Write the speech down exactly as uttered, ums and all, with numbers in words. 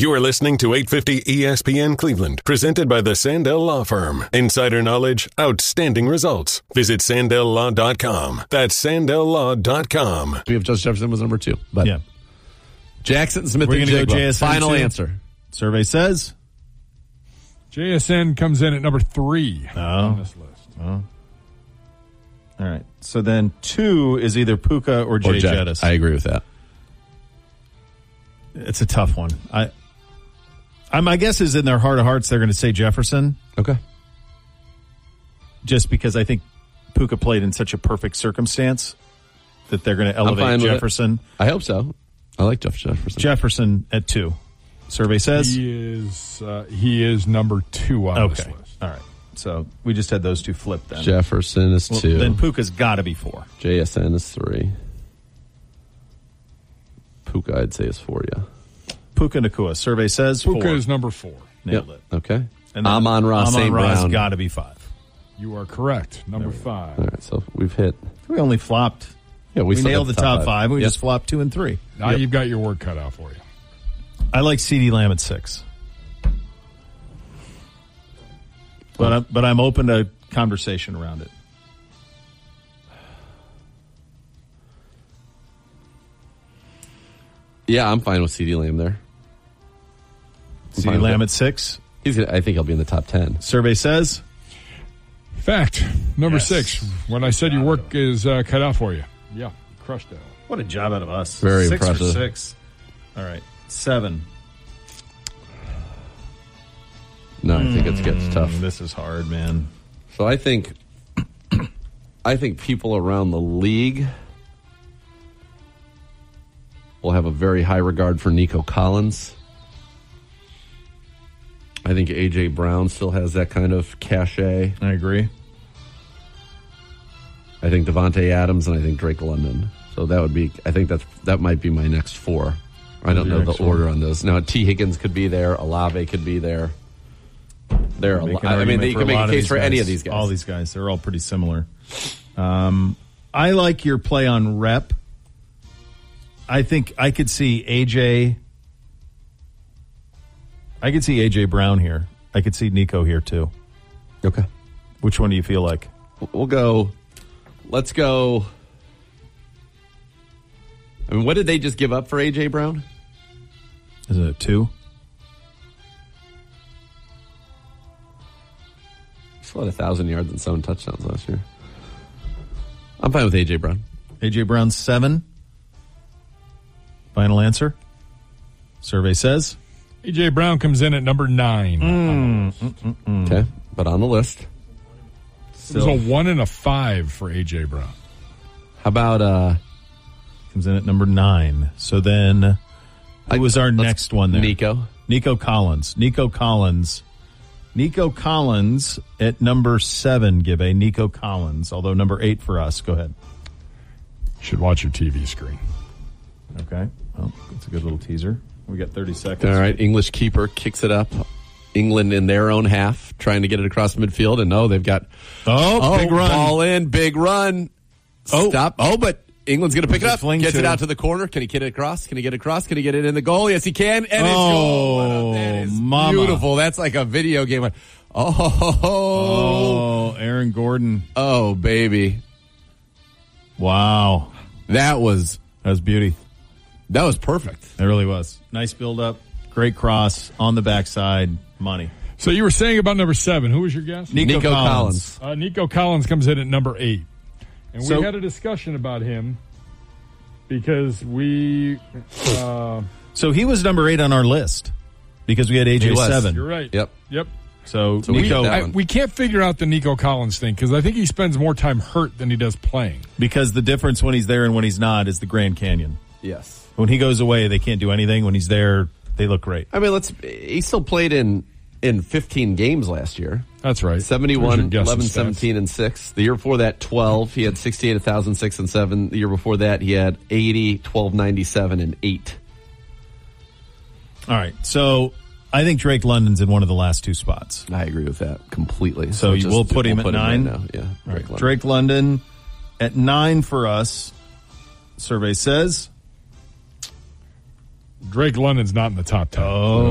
You are listening to eight fifty E S P N Cleveland, presented by the Sandell Law Firm. Insider knowledge, outstanding results. Visit Sandell Law dot com. That's Sandell Law dot com. We have Justin Jefferson was number two. But yeah. Jackson Smith We're and gonna go Jigba. J S N Final too? answer. Survey says J S N comes in at number three oh. on this list. Oh. All right. So then two is either Puka or Jay Or Jack. Jettis. I agree with that. It's a tough one. I, I, my guess is in their heart of hearts they're going to say Jefferson. Okay. Just because I think Puka played in such a perfect circumstance that they're going to elevate Jefferson. I hope so. I like Jeff Jefferson. Jefferson at two. Survey says he is uh, he is number two on okay. this list. All right. So we just had those two flipped then. Jefferson is well, two. Then Puka's got to be four. J S N is three. Puka, I'd say, is four, yeah. Puka Nacua. Survey says Puka four. is number four. Nailed Yep. it. Okay. And Amon Ross Saint Brown. got to be five. You are correct. Number five. All right, so we've hit. We only flopped. Yeah, we, We still nailed got the top five. five. We Yep. just flopped two and three. Now Yep. you've got your work cut out for you. I like CeeDee Lamb at six. But I'm, but I'm open to conversation around it. Yeah, I'm fine with CeeDee Lamb there. I'm fine CeeDee with Lamb it. at six. He's gonna, I think he'll be in the top ten. Survey says Fact. Number Yes. six. When I said your work is uh, cut out for you. Yeah, crushed it. what a job out of us. Very six impressive. For six. All right. Seven. No, I think it gets tough. This is hard, man. So I think, I think people around the league will have a very high regard for Nico Collins. I think A J Brown still has that kind of cachet. I agree. I think Devontae Adams and I think Drake London. So that would be, I think that's that might be my next four. I don't your know the next order on those. Now T. Higgins could be there. Olave could be there. There, a Make lot. an I mean, argument you for can a make lot a of case these for any guys. of these guys. All these guys, they're all pretty similar. Um, I like your play on rep. I think I could see A J. I could see A J Brown here. I could see Nico here too. Okay. Which one do you feel like? We'll go. Let's go. I mean, what did they just give up for A J Brown? Is it a two? He still had a thousand yards and seven touchdowns last year. I'm fine with A J Brown. A J Brown seven. Final answer. Survey says A J Brown comes in at number nine. Mm, mm, mm, mm. Okay, but on the list. It was a one and a five for A J Brown. How about uh comes in at number nine. So then, who was our next one there? Nico? Nico Collins. Nico Collins. Nico Collins at number seven, Gibbe. Nico Collins, although number eight for us. Go ahead. You should watch your T V screen. Okay. Well, that's a good little teaser. We got thirty seconds. All right, English keeper kicks it up. England in their own half, trying to get it across midfield, and no, they've got Oh, oh big run. ball in, big run. Oh. Stop! Oh, but England's going to pick it up. Fling Gets to. it out to the corner. Can he get it across? Can he get it across? Can he get it in the goal? Yes, he can. And it's Oh, goal. That is mama. beautiful. That's like a video game. Oh, Oh, Aaron Gordon. oh, baby, Wow. that was That was beauty. that was perfect. It really was. Nice build up. Great cross on the backside. Money. So you were saying about number seven. Who was your guess? Nico, Nico Collins. Collins. Uh, Nico Collins comes in at number eight. And So- we had a discussion about him because we... Uh, So he was number eight on our list because we had A J He was. seven. you're right. Yep. Yep. So, So we Nico, get that I, one. we can't figure out the Nico Collins thing because I think he spends more time hurt than he does playing. because the difference when he's there and when he's not is the Grand Canyon. Yes. When he goes away, they can't do anything. When he's there, they look great. I mean, let's. He still played in in fifteen games last year. That's right. seventy-one, There's your guess eleven, and stats. seventeen, and six. The year before that, twelve. He had sixty-eight, one thousand, six, and seven. The year before that, he had eighty, twelve, ninety-seven, and eight. All right. So I think Drake London's in one of the last two spots. I agree with that completely. So you just- will put him at nine? right now. Yeah. All right. Drake London. Drake London at nine for us. Survey says. Drake London's not in the top ten. Oh.